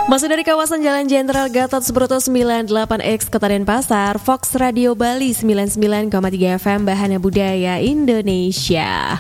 Masih dari kawasan Jalan Jenderal Gatot Subroto 98X Kota Denpasar, Fox Radio Bali 99,3 FM Bahana Budaya Indonesia.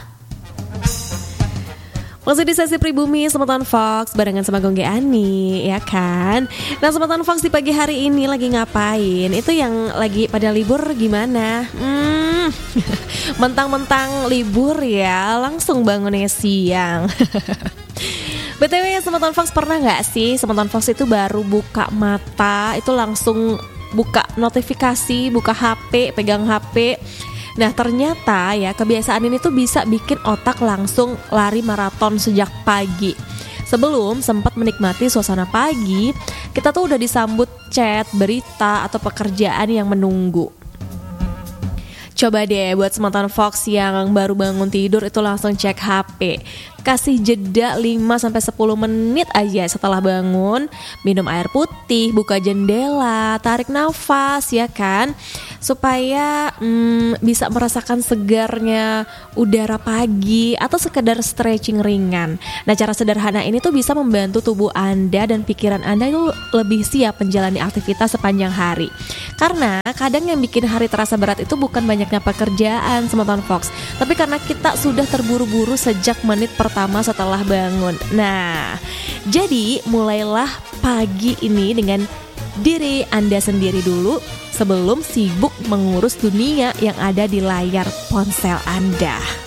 Masih di sesi pribumi Semeton Fox barengan sama Gongge Ani, ya kan? Nah, Semeton Fox di pagi hari ini lagi ngapain? Itu yang lagi pada libur gimana? Mentang-mentang libur ya, langsung bangunnya siang. BTW Semeton Fox pernah gak sih Semeton Fox itu baru buka mata itu langsung buka notifikasi, buka HP, pegang HP. Nah ternyata ya kebiasaan ini tuh bisa bikin otak langsung lari maraton sejak pagi. Sebelum sempat menikmati suasana pagi, kita tuh udah disambut chat, berita, atau pekerjaan yang menunggu. Coba deh buat Semeton Fox yang baru bangun tidur itu langsung cek HP. Kasih jeda 5-10 menit aja setelah bangun, minum air putih, buka jendela, tarik nafas ya kan, supaya bisa merasakan segarnya udara pagi atau sekedar stretching ringan. Nah cara sederhana ini tuh bisa membantu tubuh Anda dan pikiran Anda itu lebih siap menjalani aktivitas sepanjang hari. Karena kadang yang bikin hari terasa berat itu bukan banyaknya pekerjaan Semeton Fox, tapi karena kita sudah terburu-buru sejak menit pertama setelah bangun. Nah, jadi mulailah pagi ini dengan diri Anda sendiri dulu sebelum sibuk mengurus dunia yang ada di layar ponsel Anda.